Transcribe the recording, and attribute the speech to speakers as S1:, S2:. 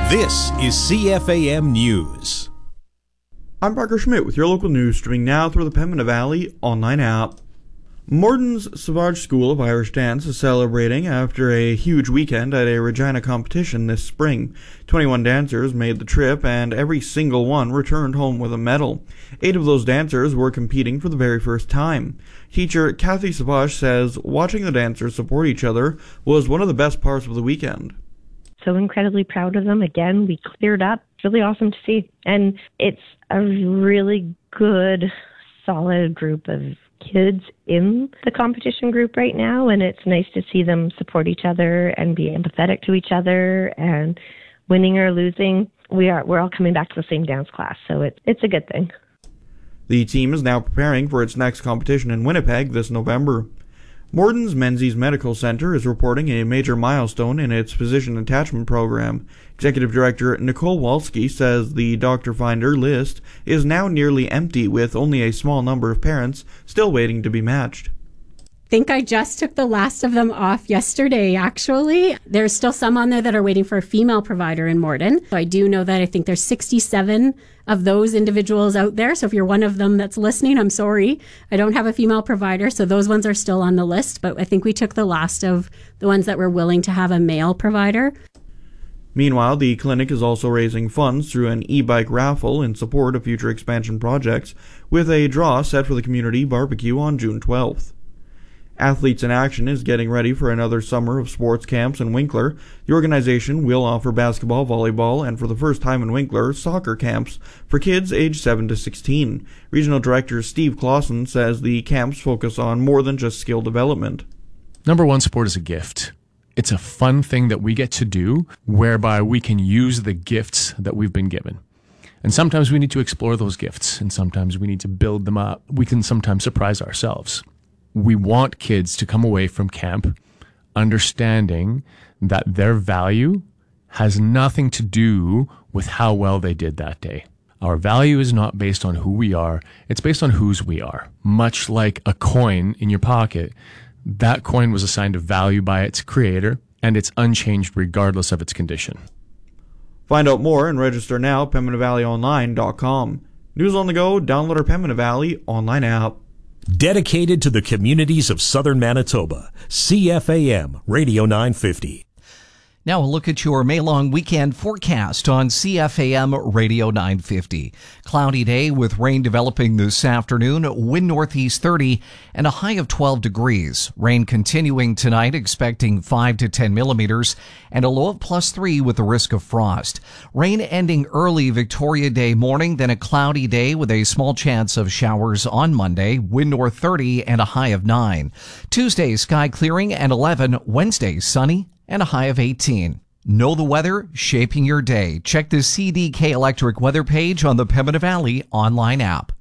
S1: This is CFAM News.
S2: I'm Parker Schmidt with your local news, streaming now through the Pembina Valley online app. Morton's Savage School of Irish Dance is celebrating after a huge weekend at a Regina competition this spring. 21 dancers made the trip, and every single one returned home with a medal. 8 of those dancers were competing for the very first time. Teacher Kathy Savage says watching the dancers support each other was one of the best parts of the weekend.
S3: So incredibly proud of them. Again, we cleared up. It's really awesome to see. And it's a really good, solid group of kids in the competition group right now, and it's nice to see them support each other and be empathetic to each other, and winning or losing, we're all coming back to the same dance class, so it's a good thing.
S2: The team is now preparing for its next competition in Winnipeg this November. Morton's Menzies Medical Center is reporting a major milestone in its physician attachment program. Executive Director Nicole Walski says the doctor finder list is now nearly empty, with only a small number of parents still waiting to be matched.
S4: I think I just took the last of them off yesterday, actually. There's still some on there that are waiting for a female provider in Morton. So I do know that I think there's 67 of those individuals out there. So if you're one of them that's listening, I'm sorry. I don't have a female provider, so those ones are still on the list. But I think we took the last of the ones that were willing to have a male provider.
S2: Meanwhile, the clinic is also raising funds through an e-bike raffle in support of future expansion projects, with a draw set for the community barbecue on June 12th. Athletes in Action is getting ready for another summer of sports camps in Winkler. The organization will offer basketball, volleyball, and for the first time in Winkler, soccer camps for kids aged 7 to 16. Regional Director Steve Clausen says the camps focus on more than just skill development.
S5: Number one, sport is a gift. It's a fun thing that we get to do whereby we can use the gifts that we've been given. And sometimes we need to explore those gifts, and sometimes we need to build them up. We can sometimes surprise ourselves. We want kids to come away from camp understanding that their value has nothing to do with how well they did that day. Our value is not based on who we are, it's based on whose we are. Much like a coin in your pocket, that coin was assigned a value by its creator, and it's unchanged regardless of its condition.
S2: Find out more and register now at PembinaValleyOnline.com. News on the go, download our Pembina Valley online app.
S1: Dedicated to the communities of southern Manitoba, CFAM Radio 950.
S6: Now a look at your May-long weekend forecast on CFAM Radio 950. Cloudy day with rain developing this afternoon, wind northeast 30 and a high of 12 degrees. Rain continuing tonight, expecting 5 to 10 millimeters and a low of +3 with the risk of frost. Rain ending early Victoria Day morning, then a cloudy day with a small chance of showers on Monday, wind north 30 and a high of 9. Tuesday, sky clearing and 11, Wednesday, sunny and a high of 18. Know the weather, shaping your day. Check the CDK Electric weather page on the Pembina Valley online app.